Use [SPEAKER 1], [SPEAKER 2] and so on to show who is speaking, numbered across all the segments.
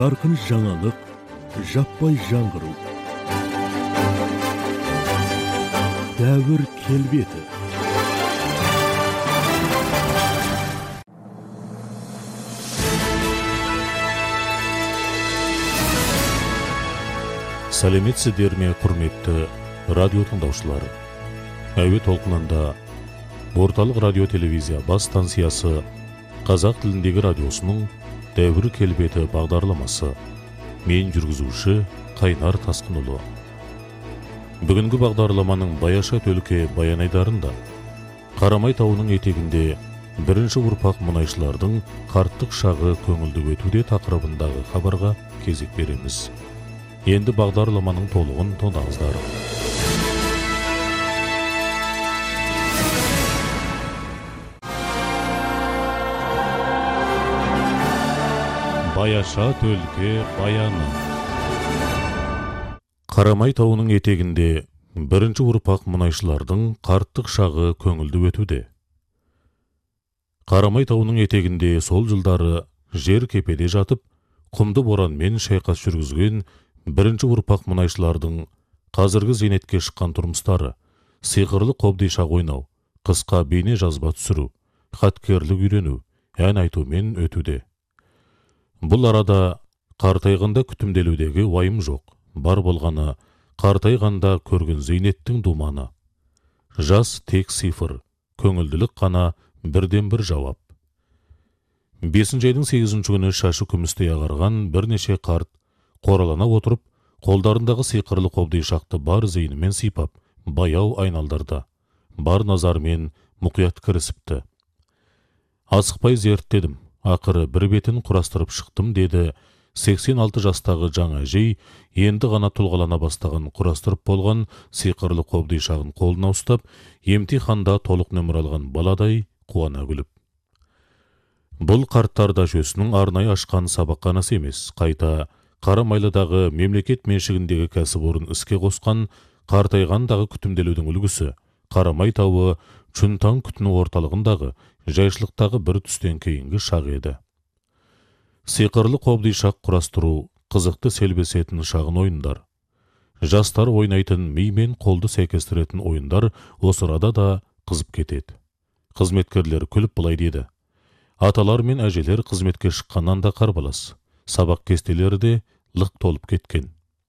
[SPEAKER 1] Жарқын жаңалық, жаппай жаңғыру. Дәуір келбеті.
[SPEAKER 2] Сәлеметсіздер ме, құрметті радио тыңдаушылары. Әуе толқынында орталық радио телевизия бас станциясы қазақ тіліндегі радиосының Дәуір келбеті бағдарламасы. Мен жүргізуші Қайнар Тасқынұлы. Бүгінгі бағдарламаның Баяшат өлке баян айдарында Қарамай тауының етегінде бірінші ұрпақ мұнайшылардың қарттық шағы көңілді өтуде тақырыбындағы хабарға кезек береміз. Енді бағдарламаның толығын тыңдаңыздар. Баяшат өлке баяны. Қарамай тауының етегінде бірінші ұрпақ мұнайшылардың қарттық шағы көңілді өтуде. Қарамай тауының етегінде сол жылдары жер кепеде жатып, құмды боранмен шайқас жүргізген бірінші ұрпақ мұнайшылардың қазіргі зейнетке шыққан тұрмыстары, сиқырлы қобдиша ойнау, қысқа бейне жазба түсіру, хаткерлік үйрену, ән айтумен өтуде. Бұл арада қартайғанда күтімделудегі уайым жоқ, бар болғаны қартайғанда көрген зейнеттің думаны. Жас тек сифыр, көңілділік қана бірден бір жауап. 5 айдың 8 күні шашы күмістей ағарған бірнеше қарт қоралана отырып, қолдарындағы сиқырлы қобдишақты бар зейінімен сипап, баяу айналдырды. Бар назармен мұқият кірісіпті. Асықпай зерттедім, ақыры бір бетін құрастырып шықтым, деді 86 жастағы жаңа әжей, енді ғана тұлғалана бастаған құрастырып болған сиқырлы қобдишағын қолына ұстап, емтиханда толық нөмір алған баладай қуана күліп. Бұл қарттарда жөсінің арнайы ашқан сабаққанасы емес, қайта Қарамайлыдағы мемлекет меншігіндегі кәсіпорын іске қосқан қартайғандағы күтімделудің үлгісі, Қарамай тауы Чунтан күтіну орталығындағы жайшылықтағы бір түстен кейінгі шақ еді. Сиқырлы қобдишақ құрастыру қызықты селбесетін шағын ойындар. Жастар ойнайтын мимен қолды сәйкестіретін ойындар осырада да қызып кетеді. Қызметкерлер күліп былай деді: аталар мен әжелер қызметке шыққаннан да қарбалас, сабақ кестелері де лық толып кеткен.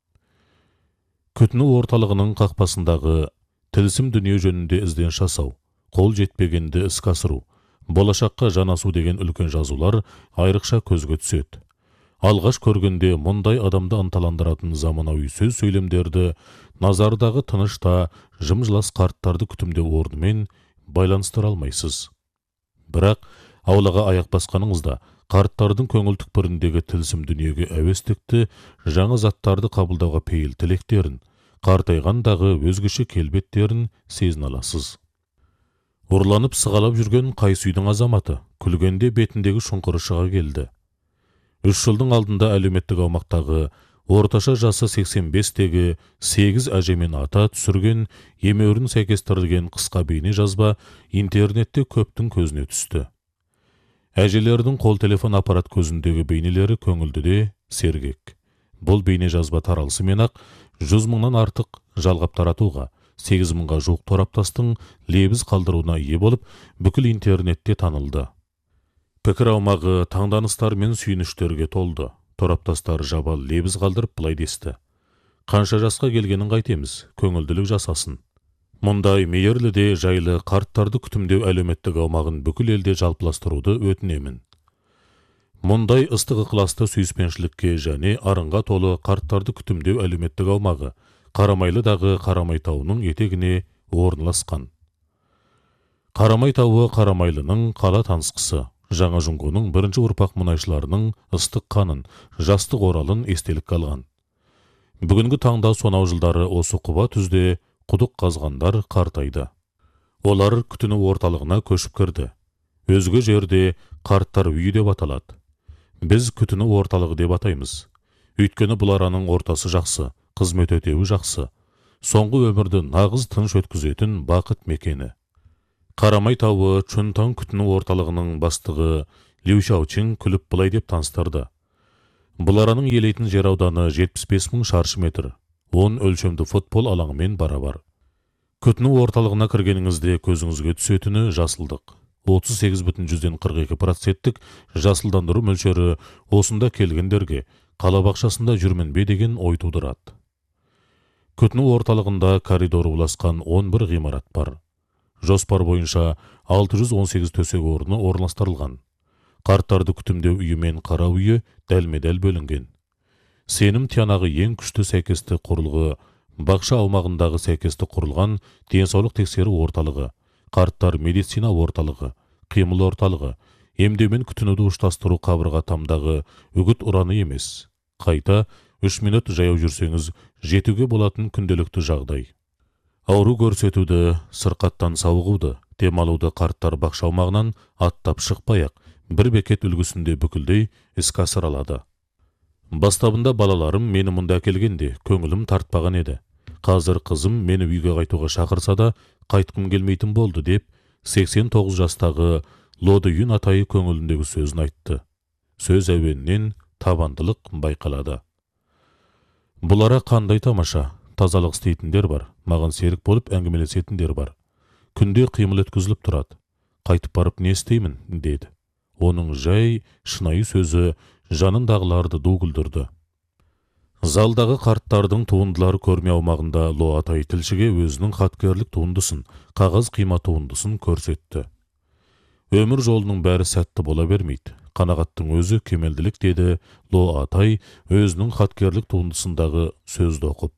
[SPEAKER 2] Күтіну орталығының қақпасындағы тілсім дүние жөнінде ізден жасау, қол жетпегенді іске асыру, болашаққа жанасу деген үлкен жазулар айрықша көзге түседі. Алғаш көргенде мұндай адамды ынталандыратын заманауи сөз сөйлемдерді назардағы тынышта жым-жылас қарттарды күтімдеу орнымен байланыстыра алмайсыз. Бірақ аулаға аяқ басқаныңызда қарттардың көңіл түкпіріндегі тілсім дүниеге әуестікті, жаңа заттарды қабылдауға пейіл тілектерін, қартайғандағы өзгеше келбеттерін сезін аласыз. Ұрланып сығалап жүрген Қайсүйдің азаматы күлгенде бетіндегі шұңқыры шыға келді. 3 жылдың алдында әлеуметтік аумақтағы орташа жасы 85-тегі 8 әжемен ата түсірген емеурін сәйкестірілген қысқа бейне жазба интернетте көптің көзіне түсті. Әжелердің қол телефон аппарат көзіндегі бейнелері көңілді де сергек. Бұл бейне жазба таралысымен ақ 100 мыңнан артық жалғап таратуға, 8 мыңға жуық тораптастың лебіз қалдыруына ие болып, бүкіл интернетте танылды. Пікір аумағы таңданыстар мен сүйініштерге толды. Тораптастар жабал лебіз қалдырып былай десті: қанша жасқа келгенін қайтеміз, көңілділік жасасын. Мұндай мейірлі де жайлы қарттарды күтімдеу әлеуметтік аумағын бүкіл елде жалпыластыруды өтінемін. Мұндай ыстық ықыласты сүйіспеншілікке және арынға толы қарттарды күтімдеу әлеуметтік аумағы Қарамайлыдағы Қарамай тауының етегіне орналасқан. Қарамай тауы Қарамайлының қала танысқысы, жаңа жұңғының бірінші ұрпақ мұнайшыларының ыстық қанын, жастық оралын естелік қалған. Бүгінгі таңда сонау жылдары осы құба түзде құдық қазғандар қартайды. Олар күтіну орталығына көшіп кірді. Өзге жерде қарттар үйі деп аталады. Біз күтіну орталығы деп атаймыз. Өйткені бұл араның ортасы жақсы, қызмет өтеуі жақсы. Соңғы өмірді нағыз тыныш өткізетін бақыт мекені. Қарамай тауы Чунтан күтіну орталығының бастығы Liu Xiaoqing күліп былай деп таныстырды. Бұл араның елейтін жер ауданы 75 000 шаршы метр, 10 өлшемді футбол алаңымен барабар. Күтіну орталығына кіргеніңізде көзіңізге түсетіні жасылдық. 38,42% жасылдандыру мөлшері осында келгендерге қала бақшасында жүрмін бе деген ой тудырады. Күтіну орталығында коридоры уласқан 11 ғимарат бар. Жоспар бойынша 618 төсек орны орналастырылған. Қарттарды күтімдеу үйі мен қара үйі дәлме-дәл бөлінген. Сенім тиянағы ең күшті сәйкесті құрылғы, бақша аумағындағы сәйкесті құрылған денсаулық тексеру орталығы, қарттар медицина орталығы, қимыл орталығы, емдеу мен күтінуді ұштастыру қабырға тамдағы үгіт ұраны емес. Қайта 3 минут жаяу жүрсеңіз жетуге болатын күнделікті жағдай. Ауру көрсетуді, сырқаттан сауығуды, демалуды қарттар бақша аумағынан аттап шықпай-ақ бір бекет үлгісінде бүкілдей іске асыра алады. Бастабында балаларым мені мұнда әкелгенде көңілім тартпаған еді. Қазір қызым мені үйге қайтуға шақырса да қайтқым келмейтін болды деп 89 жастағы Лоды Юн атайы көңіліндегі сөзін айтты. Сөз әуенінен табандылық байқалады. Бұл ара қандай тамаша, тазалық істейтіндер бар, маған серік болып әңгімелесетіндер бар. Күнде қимыл өткізіліп тұрады. Қайтып барып не істеймін, деді. Оның жай, шынайы сөзі жанындағыларды ду күлдірді. Залдағы қарттардың туындылары көрме аумағында Ло атай тілшіге өзінің хаткерлік туындысын, қағаз қима туындысын көрсетті. Өмір жолының бәрі сәтті бола бермейді. Қанағаттың өзі кемелділік, деді Ло атай өзінің хаткерлік туындысындағы сөзді оқып.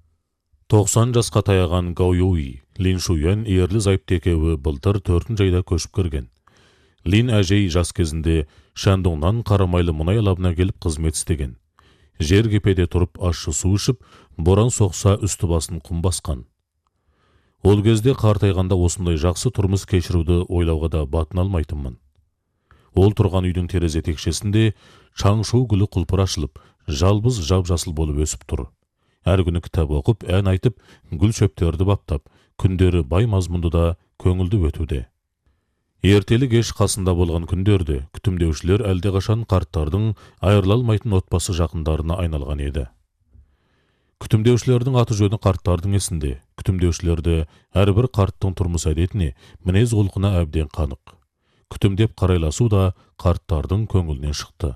[SPEAKER 2] 90 жасқа таяған Гау Юй, Лин Шуян ерлі зайыпты екеуі былтыр 4 айда көшіп кірген. Лин әжей жас кезінде Шандоңнан қарамайлы мұнай алабына келіп қызмет істеген. Жер кепеде тұрып ащы су ішіп, боран соқса үсті басын құм басқан. Ол кезде қартайғанда осындай жақсы тұрмыс кешіруді ойлауға да батын алмайтынмын. Ол тұрған үйдің терезе текшесінде шаң-шу гүлі құлпыр ашылып, жалбыз жап-жасыл болып өсіп тұр. Әр күні кітап оқып, ән айтып, гүл шөптерді баптап, күндері бай мазмұнды да көңілді өтуде. Ертелі кеш қасында болған күндерде күтімдеушілер әлдеқашан қарттардың айырыла алмайтын отбасы жақындарына айналған еді. Күтімдеушілердің аты жөні қарттардың есінде. Күтімдеушілерді әрбір қарттың тұрмыс әдетіне, мінез құлқына әбден қанық. Күтімдеп қарайласу да қарттардың көңілінен шықты.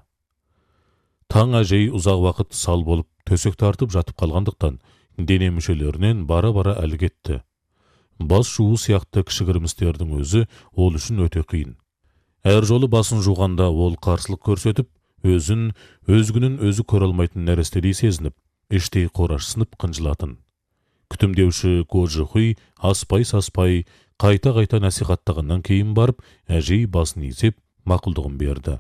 [SPEAKER 2] Таң әжей ұзақ уақыт сал болып, төсек тартып жатып қалғандықтан, дене мүшелерінен бара-бара әлі кетті. Бас жуу сияқты кішігірім істердің өзі ол үшін өте қиын. Әр жолы басын жуғанда ол қарсылық көрсетіп, өзін, өзгінің өзі көре алмайтын нәрестедей сезініп, іштей қорашсынып қынжылатын. Күтімдеуші Ко Жихуй аспай-саспай, қайта-қайта насихаттағаннан кейін барып, әжей басын изеп, мақұлдығын берді.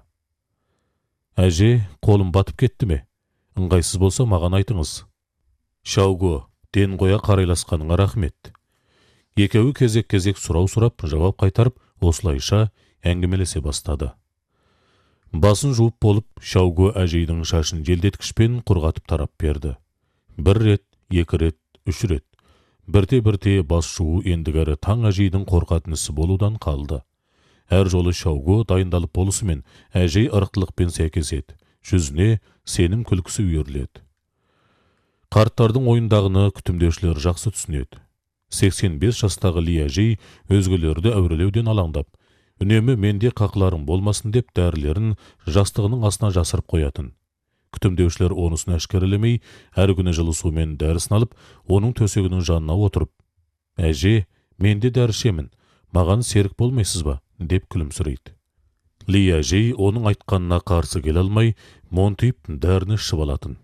[SPEAKER 2] Әже, қолым батып кетті ме? Ыңғайсыз болса маған айтыңыз. Шауго, ден қоя қарайласқаныңа рахмет. Екеуі кезек-кезек сұрау сұрап, жауап қайтарып, осылайша әңгімелесе бастады. Басын жуып болып, Шауго әжейдің шашын желдеткішпен құрғатып тарап берді. 1 рет, 2 рет, 3 рет. Бірте-бірте бас жуу ендігәрі таң әжейдің қорқатын ісі болудан қалды. Әр жолы Шауго дайындалып болысымен әжей ырықтылықпен сәйкеседі. Жүзіне сенім күлкісі үйіріледі. Қарттардың ойындағыны күтімдеушілер жақсы түсінеді. 85 жастағы Ли әжей өзгелерді әурелеуден алаңдап, үнемі менде қақыларым болмасын деп дәрілерін жастығының астына жасырып қоятын. Күтімдеушілер онысын әшкерелемей, әр күні жылы сумен дәрісін алып, оның төсегінің жанына отырып, әже, менде дәрі ішемін, маған серік болмайсыз ба, деп күлімсірейді. Ли әжей оның айтқанына қарсы келе алмай, монтиып дәріні ішіп алатын.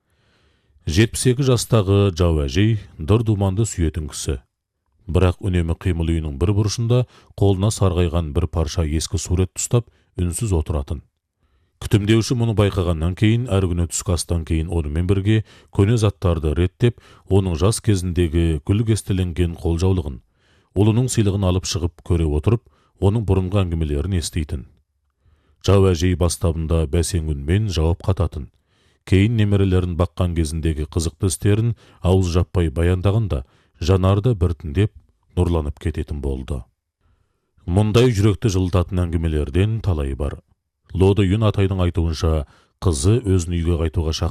[SPEAKER 2] 72 жастағы Жау әжей дұр-думанды сүйетін кісі. Бірақ үнемі қимыл үйінің бір бұрышында қолына сарғайған бір парша ескі сурет ұстап, үнсіз отыратын. Күтімдеуші мұны байқағаннан кейін, әр күні түскі астан кейін онымен бірге көне заттарды реттеп, оның жас кезіндегі гүл кестеленген қолжаулығын, ұлының сыйлығын алып шығып көре отырып, оның бұрынғы әңгімелерін естейтін. Жау әжей бастабында бәсең үнмен жауап қататын. Кейін немерелерін баққан кезіндегі қызықты істерін ауыз жаппай баяндағанда, жанарды біртіндеп нұрланып кететін болды. Мұндай жүректі жылытатын әңгімелерден талай бар. Лоды Юн атайдың айтуынша, Қызы өзін үйге қайтуға шақырып